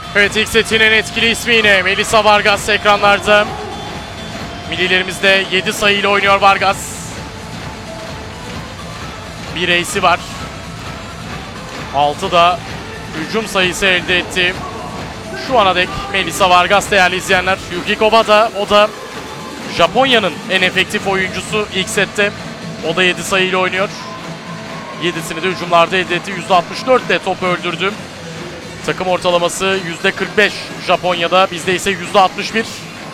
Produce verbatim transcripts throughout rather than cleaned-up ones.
Evet, ilk setin en etkili ismi yine Melissa Vargas ekranlarda. Millilerimizde yedi sayıyla oynuyor Vargas. Bir ace'i var. altı da hücum sayısı elde etti. Şu ana dek Melissa Vargas değerli izleyenler. Yuki Kawada, o da Japonya'nın en efektif oyuncusu ilk sette. O da yedi sayıyla oynuyor. yedisini de hücumlarda elde etti. yüzde altmış dört de top öldürdü. Takım ortalaması yüzde kırk beş Japonya'da. Bizde ise yüzde altmış bir.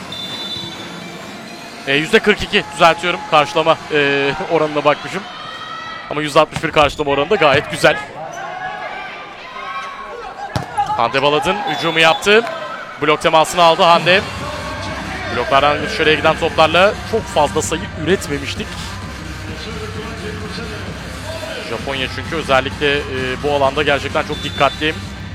E, yüzde kırk iki düzeltiyorum. Karşılama e, oranına bakmışım. Ama yüzde altmış bir karşılama oranı da gayet güzel. Hande Baladın hücumu yaptı. Blok temasını aldı Hande. Bloklardan dışarıya giden toplarla çok fazla sayı üretmemiştik. Japonya çünkü özellikle e, bu alanda gerçekten çok dikkatli.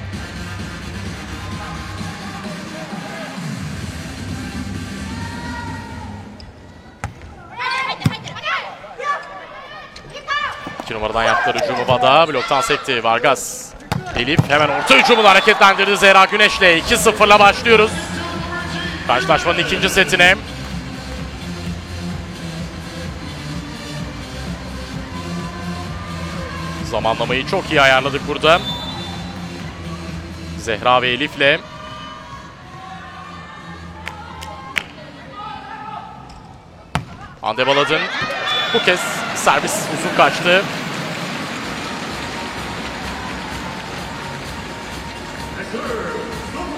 İki numaradan yaptığı hücumu Bada. Bloktan sekti Vargas. Elif hemen orta hücumunu hareketlendirdi Zehra Güneş'le. iki sıfırla başlıyoruz. Karşılaşmanın ikinci setine. Zamanlamayı çok iyi ayarladık burada. Zehra ve Elif'le. Hande Baladın bu kez servis uzun kaçtı.